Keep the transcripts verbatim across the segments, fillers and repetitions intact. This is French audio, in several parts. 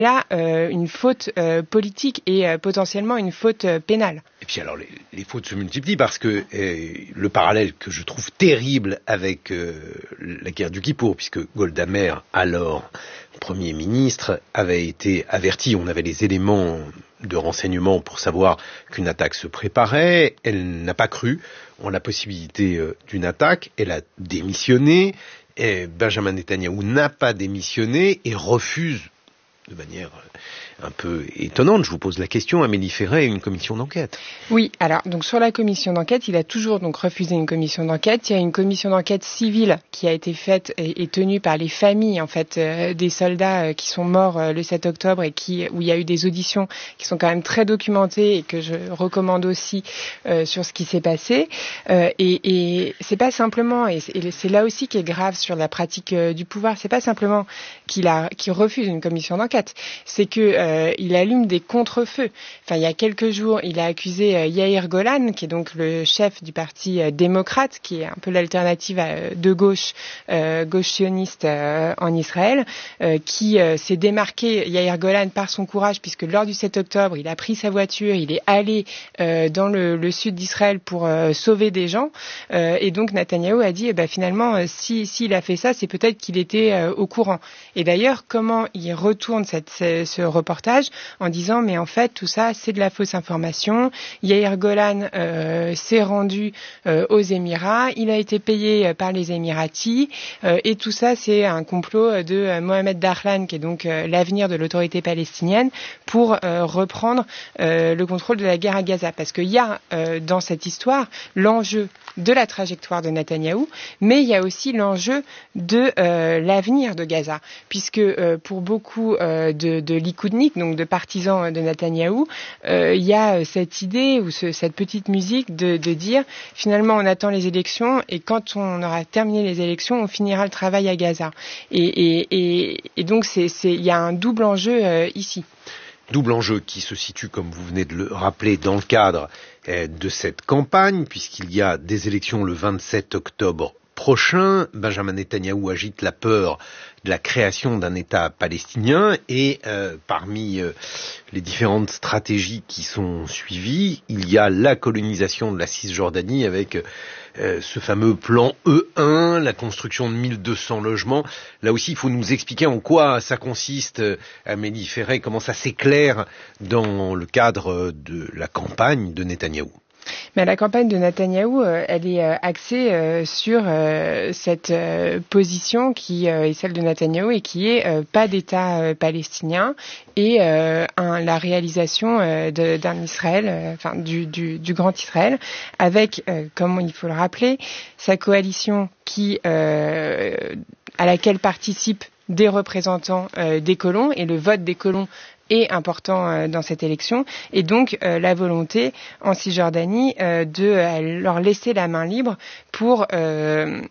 là euh, une faute euh, politique et euh, potentiellement une faute euh, pénale. Et puis alors les, les fautes se multiplient parce que euh, le parallèle que je trouve terrible avec euh, la guerre du Kippour, puisque Golda Meir, alors Premier ministre, avait été averti, on avait les éléments de renseignement pour savoir qu'une attaque se préparait, elle n'a pas cru en la possibilité euh, d'une attaque, elle a démissionné, et Benjamin Netanyahou n'a pas démissionné et refuse de manière un peu étonnante, je vous pose la question, Amélie Ferret, une commission d'enquête. Oui, alors donc sur la commission d'enquête, il a toujours donc refusé une commission d'enquête. Il y a une commission d'enquête civile qui a été faite et, et tenue par les familles en fait euh, des soldats euh, qui sont morts euh, le sept octobre et qui où il y a eu des auditions qui sont quand même très documentées et que je recommande aussi euh, sur ce qui s'est passé. Euh, et, et c'est pas simplement et c'est, et c'est là aussi qui est grave sur la pratique euh, du pouvoir. C'est pas simplement qu'il a qu'il refuse une commission d'enquête, c'est que euh, Euh, il allume des contre-feux. Enfin, il y a quelques jours, il a accusé euh, Yair Golan, qui est donc le chef du parti euh, démocrate, qui est un peu l'alternative à, de gauche, euh, gauche sioniste euh, en Israël, euh, qui euh, s'est démarqué, Yair Golan, par son courage, puisque lors du sept octobre, il a pris sa voiture, il est allé euh, dans le, le sud d'Israël pour euh, sauver des gens. Euh, et donc, Netanyahou a dit, eh ben, finalement, euh, si s'il a fait ça, c'est peut-être qu'il était euh, au courant. Et d'ailleurs, comment il retourne cette, ce, ce reportage en disant mais en fait tout ça c'est de la fausse information. Yair Golan euh, s'est rendu euh, aux Émirats, il a été payé euh, par les Émiratis euh, et tout ça c'est un complot de euh, Mohamed Dahlan qui est donc euh, l'avenir de l'autorité palestinienne pour euh, reprendre euh, le contrôle de la guerre à Gaza, parce qu'il y a euh, dans cette histoire l'enjeu de la trajectoire de Netanyahou, mais il y a aussi l'enjeu de euh, l'avenir de Gaza, puisque euh, pour beaucoup euh, de, de likoudniks, donc de partisans de Netanyahou, euh, il y a cette idée ou ce, cette petite musique de, de dire finalement on attend les élections et quand on aura terminé les élections, on finira le travail à Gaza. Et, et, et, et donc c'est, c'est, il y a un double enjeu euh, ici. Double enjeu qui se situe, comme vous venez de le rappeler, dans le cadre eh, de cette campagne, puisqu'il y a des élections le vingt-sept octobre prochain. Benjamin Netanyahou agite la peur de la création d'un État palestinien et euh, parmi euh, les différentes stratégies qui sont suivies, il y a la colonisation de la Cisjordanie avec euh, ce fameux plan E un, la construction de mille deux cents logements. Là aussi, il faut nous expliquer en quoi ça consiste, euh, Amélie Ferret, comment ça s'éclaire dans le cadre de la campagne de Netanyahou. Mais la campagne de Netanyahou, euh, elle est euh, axée euh, sur euh, cette euh, position qui euh, est celle de Netanyahou et qui est euh, pas d'État euh, palestinien et euh, un, la réalisation euh, de, d'un Israël, euh, enfin du, du, du grand Israël, avec, euh, comme il faut le rappeler, sa coalition qui euh, à laquelle participent des représentants euh, des colons, et le vote des colons est important euh, dans cette élection, et donc euh, la volonté en Cisjordanie euh, de euh, leur laisser la main libre pour euh,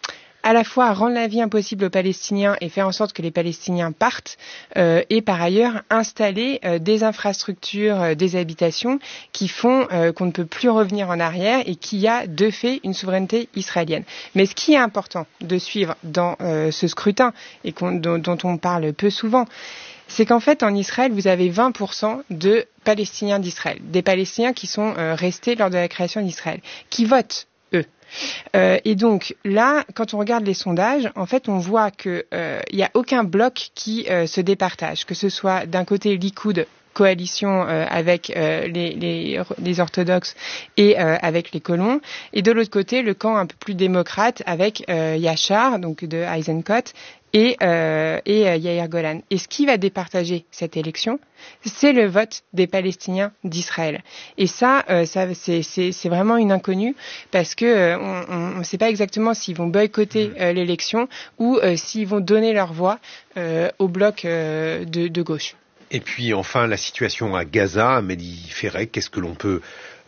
à la fois rendre la vie impossible aux Palestiniens et faire en sorte que les Palestiniens partent, euh, et par ailleurs installer euh, des infrastructures, euh, des habitations qui font euh, qu'on ne peut plus revenir en arrière et qu'il y a de fait une souveraineté israélienne. Mais ce qui est important de suivre dans euh, ce scrutin et qu'on, dont, dont on parle peu souvent, c'est qu'en fait, en Israël, vous avez vingt pour cent de Palestiniens d'Israël, des Palestiniens qui sont euh, restés lors de la création d'Israël, qui votent, eux. Euh, et donc là, quand on regarde les sondages, en fait, on voit qu'il euh, n'y a aucun bloc qui euh, se départage, que ce soit d'un côté Likoud, coalition euh, avec euh, les, les, les orthodoxes et euh, avec les colons, et de l'autre côté, le camp un peu plus démocrate avec euh, Yachar, donc de Eisenkot, et, euh, et euh, Yair Golan. Et ce qui va départager cette élection, c'est le vote des Palestiniens d'Israël. Et ça, euh, ça c'est, c'est, c'est vraiment une inconnue, parce que euh, on ne sait pas exactement s'ils vont boycotter euh, l'élection ou euh, s'ils vont donner leur voix euh, au bloc euh, de, de gauche. Et puis enfin, la situation à Gaza, Amélie Ferret, qu'est-ce que l'on peut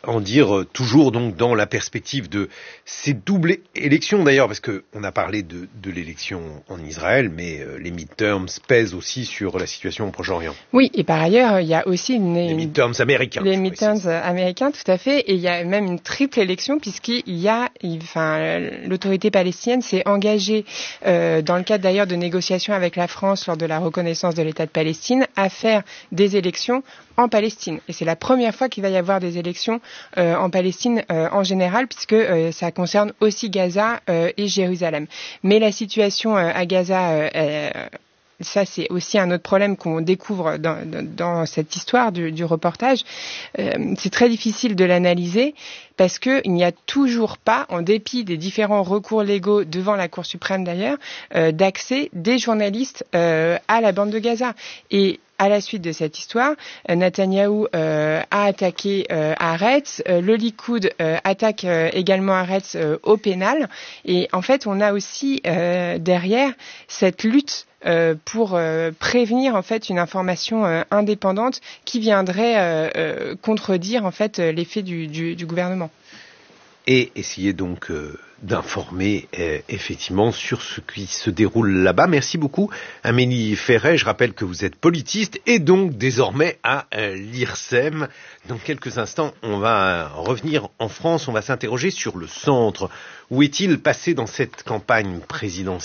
en dire euh, toujours donc dans la perspective de ces doubles élections d'ailleurs, parce que on a parlé de, de l'élection en Israël, mais euh, les midterms pèsent aussi sur la situation au Proche-Orient. Oui, et par ailleurs, il y a aussi une... Les midterms américains. Les midterms américains, tout à fait, et il y a même une triple élection puisqu'il y a, il, enfin, l'autorité palestinienne s'est engagée, euh, dans le cadre d'ailleurs de négociations avec la France lors de la reconnaissance de l'État de Palestine, à faire des élections en Palestine. Et c'est la première fois qu'il va y avoir des élections euh, en Palestine euh, en général, puisque euh, ça concerne aussi Gaza euh, et Jérusalem. Mais la situation euh, à Gaza, euh, euh, ça c'est aussi un autre problème qu'on découvre dans, dans, dans cette histoire du, du reportage. Euh, c'est très difficile de l'analyser parce qu'il n'y a toujours pas, en dépit des différents recours légaux devant la Cour suprême d'ailleurs, euh, d'accès des journalistes euh, à la bande de Gaza. Et à la suite de cette histoire, euh, Netanyahou euh, a attaqué euh, Haaretz, euh, le Likoud euh, attaque euh, également Haaretz euh, au pénal, et en fait on a aussi euh, derrière cette lutte euh, pour euh, prévenir en fait une information euh, indépendante qui viendrait euh, euh, contredire en fait les faits du, du, du gouvernement. Et essayer donc euh, d'informer euh, effectivement sur ce qui se déroule là-bas. Merci beaucoup Amélie Ferret. Je rappelle que vous êtes politiste et donc désormais à euh, l'I R S E M. Dans quelques instants, on va revenir en France. On va s'interroger sur le centre. Où est-il passé dans cette campagne présidentielle ?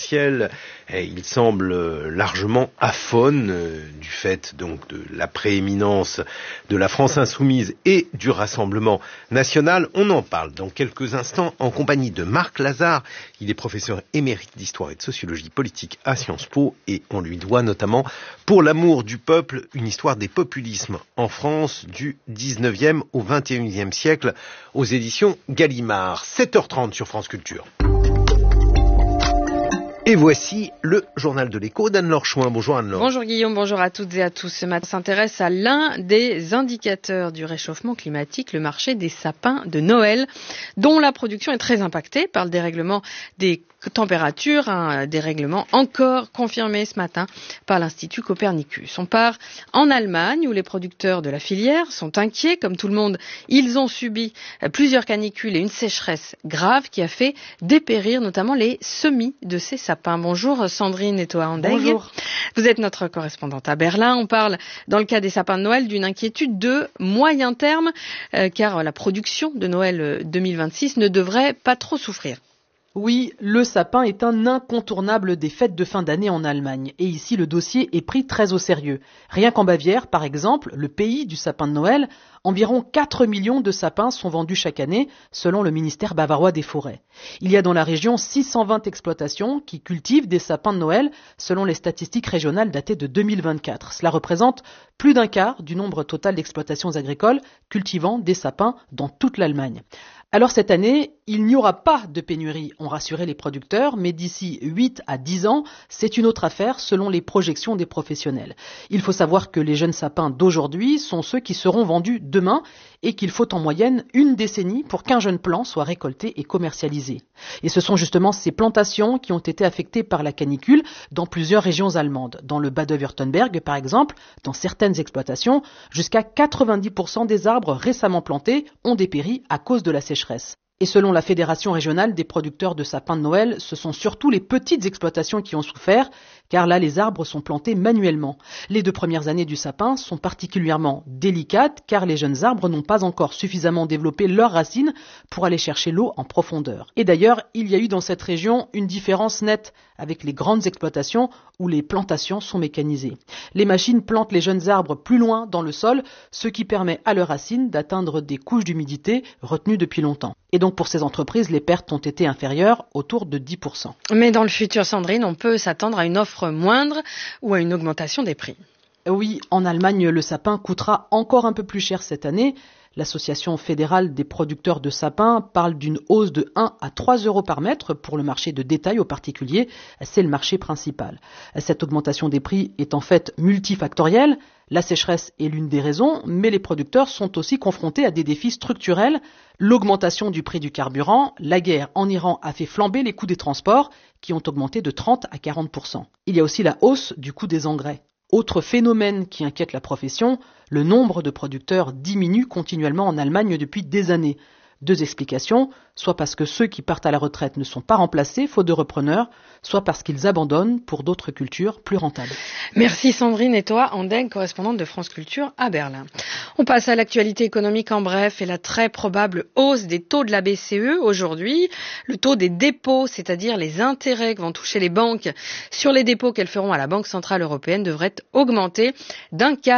Il semble largement aphone du fait donc de la prééminence de la France insoumise et du Rassemblement national. On en parle dans quelques instants en compagnie de Marc Lazare. Il est professeur émérite d'histoire et de sociologie politique à Sciences Po et on lui doit notamment Pour l'amour du peuple, une histoire des populismes en France du dix-neuvième au vingt et unième siècle aux éditions Gallimard. sept heures trente sur France Culture. Et voici le journal de l'écho d'Anne-Laure Chouin. Bonjour Anne-Laure. Bonjour Guillaume, bonjour à toutes et à tous. Ce matin, on s'intéresse à l'un des indicateurs du réchauffement climatique, le marché des sapins de Noël, dont la production est très impactée par le dérèglement des températures, un dérèglement encore confirmé ce matin par l'Institut Copernicus. On part en Allemagne où les producteurs de la filière sont inquiets. Comme tout le monde, ils ont subi plusieurs canicules et une sécheresse grave qui a fait dépérir notamment les semis de ces sapins. Bonjour Sandrine Etoa-Andeg. Bonjour. Vous êtes notre correspondante à Berlin. On parle dans le cas des sapins de Noël d'une inquiétude de moyen terme euh, car la production de Noël deux mille vingt-six ne devrait pas trop souffrir. Oui, le sapin est un incontournable des fêtes de fin d'année en Allemagne. Et ici, le dossier est pris très au sérieux. Rien qu'en Bavière, par exemple, le pays du sapin de Noël, environ quatre millions de sapins sont vendus chaque année, selon le ministère bavarois des Forêts. Il y a dans la région six cent vingt exploitations qui cultivent des sapins de Noël, selon les statistiques régionales datées de deux mille vingt-quatre. Cela représente plus d'un quart du nombre total d'exploitations agricoles cultivant des sapins dans toute l'Allemagne. Alors cette année, il n'y aura pas de pénurie, ont rassuré les producteurs, mais d'ici huit à dix ans, c'est une autre affaire selon les projections des professionnels. Il faut savoir que les jeunes sapins d'aujourd'hui sont ceux qui seront vendus demain et qu'il faut en moyenne une décennie pour qu'un jeune plant soit récolté et commercialisé. Et ce sont justement ces plantations qui ont été affectées par la canicule dans plusieurs régions allemandes. Dans le Bade-Württemberg, par exemple, dans certaines exploitations, jusqu'à quatre-vingt-dix pour cent des arbres récemment plantés ont dépéri à cause de la sécheresse. Et selon la Fédération régionale des producteurs de sapins de Noël, ce sont surtout les petites exploitations qui ont souffert, car là les arbres sont plantés manuellement. Les deux premières années du sapin sont particulièrement délicates, car les jeunes arbres n'ont pas encore suffisamment développé leurs racines pour aller chercher l'eau en profondeur. Et d'ailleurs, il y a eu dans cette région une différence nette avec les grandes exploitations où les plantations sont mécanisées. Les machines plantent les jeunes arbres plus loin dans le sol, ce qui permet à leurs racines d'atteindre des couches d'humidité retenues depuis longtemps. Et donc pour ces entreprises, les pertes ont été inférieures, autour de dix pour cent. Mais dans le futur, Sandrine, on peut s'attendre à une offre moindre ou à une augmentation des prix. Oui, en Allemagne, le sapin coûtera encore un peu plus cher cette année. L'Association fédérale des producteurs de sapins parle d'une hausse de un à trois euros par mètre pour le marché de détail aux particuliers. C'est le marché principal. Cette augmentation des prix est en fait multifactorielle. La sécheresse est l'une des raisons, mais les producteurs sont aussi confrontés à des défis structurels. L'augmentation du prix du carburant, la guerre en Iran a fait flamber les coûts des transports qui ont augmenté de trente à quarante pour cent. Il y a aussi la hausse du coût des engrais. Autre phénomène qui inquiète la profession, le nombre de producteurs diminue continuellement en Allemagne depuis des années. Deux explications, soit parce que ceux qui partent à la retraite ne sont pas remplacés, faute de repreneurs, soit parce qu'ils abandonnent pour d'autres cultures plus rentables. Merci Sandrine et toi, Andeng, correspondante de France Culture à Berlin. On passe à l'actualité économique en bref et la très probable hausse des taux de la B C E aujourd'hui. Le taux des dépôts, c'est-à-dire les intérêts que vont toucher les banques sur les dépôts qu'elles feront à la Banque Centrale Européenne, devrait augmenter d'un quart.